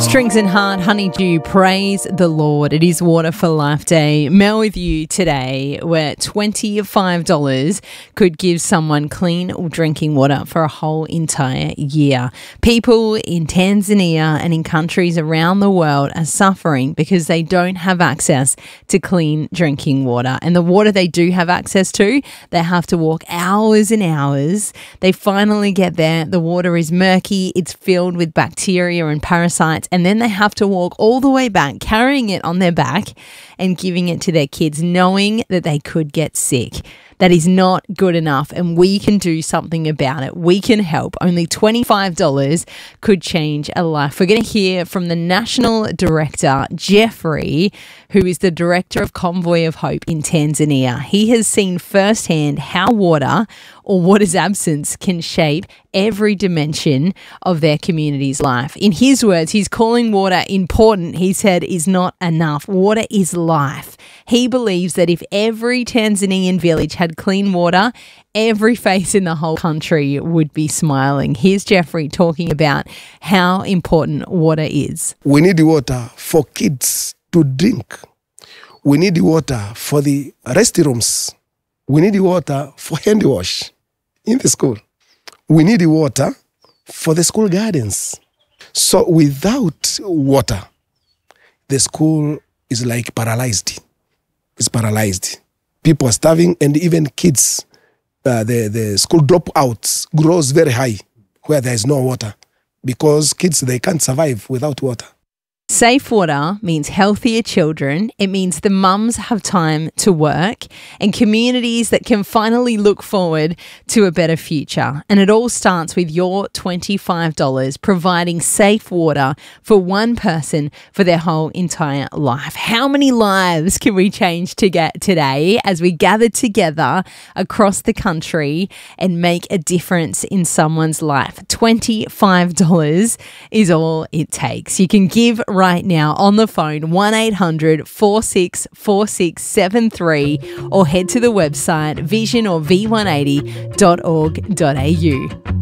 Strings and Heart, Honeydew, praise the Lord. It is Water for Life Day. Mel with you today, where $25 could give someone clean drinking water for a whole entire year. People in Tanzania and in countries around the world are suffering because they don't have access to clean drinking water. And the water they do have access to, they have to walk hours and hours. They finally get there. The water is murky. It's filled with bacteria and parasites. And then they have to walk all the way back, carrying it on their back and giving it to their kids, knowing that they could get sick. That is not good enough, and we can do something about it. We can help. Only $25 could change a life. We're going to hear from the National Director, Jeffrey, who is the Director of Convoy of Hope in Tanzania. He has seen firsthand how water or water's absence can shape every dimension of their community's life. In his words, he's calling water important, he said, is not enough. Water is life. He believes that if every Tanzanian village had clean water, every face in the whole country would be smiling. Here's Jeffrey talking about how important water is. We need water for kids to drink. We need water for the restrooms. We need water for hand wash in the school. We need water for the school gardens. So without water, the school is like paralyzed. It's paralyzed. People are starving, and even kids, the school dropouts grows very high where there is no water, because kids, they can't survive without water. Safe water means healthier children. It means the mums have time to work and communities that can finally look forward to a better future. And it all starts with your $25 providing safe water for one person for their whole entire life. How many lives can we change today as we gather together across the country and make a difference in someone's life? $25 is all it takes. You can give right now on the phone 1-800-464673 or head to the website vision or v180.org.au.